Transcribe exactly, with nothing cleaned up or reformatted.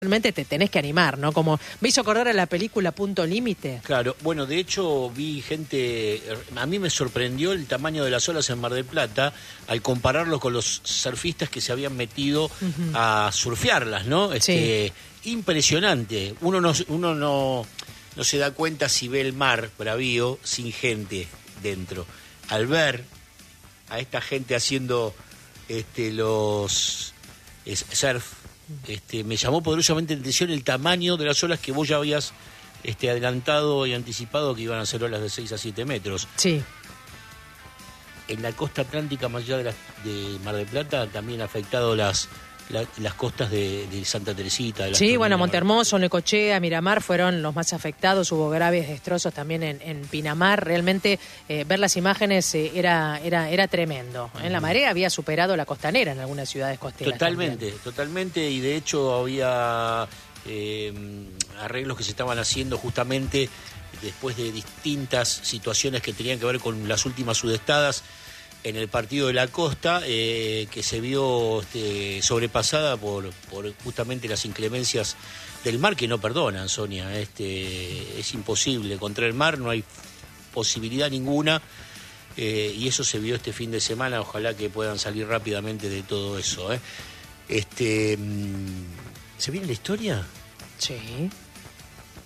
Realmente te tenés que animar, ¿no? Como me hizo acordar a la película Punto Límite. Claro, bueno, de hecho vi gente, a mí me sorprendió el tamaño de las olas en Mar del Plata al compararlo con los surfistas que se habían metido uh-huh. a surfearlas, ¿no? Este, sí. Impresionante. Uno no, uno no, no se da cuenta si ve el mar bravío sin gente dentro. Al ver a esta gente haciendo este, los es, surf, Este, me llamó poderosamente la atención el tamaño de las olas que vos ya habías este, adelantado y anticipado que iban a ser olas de seis a siete metros. Sí. En la costa atlántica, más allá de, la, de Mar del Plata, también ha afectado las, la, las costas de, de Santa Teresita. De sí, bueno, Montehermoso, Necochea, Miramar fueron los más afectados. Hubo graves destrozos también en, en Pinamar. Realmente eh, ver las imágenes eh, era, era, era tremendo. En la marea había superado la costanera en algunas ciudades costeras. Totalmente, también. totalmente. Y de hecho había eh, arreglos que se estaban haciendo justamente después de distintas situaciones que tenían que ver con las últimas sudestadas en el partido de la costa, eh, que se vio este, sobrepasada por, por justamente las inclemencias del mar, que no perdonan, Sonia. Este, es imposible, contra el mar no hay posibilidad ninguna, eh, y eso se vio este fin de semana. Ojalá que puedan salir rápidamente de todo eso. ¿eh? Este, ¿Se viene la historia? Sí.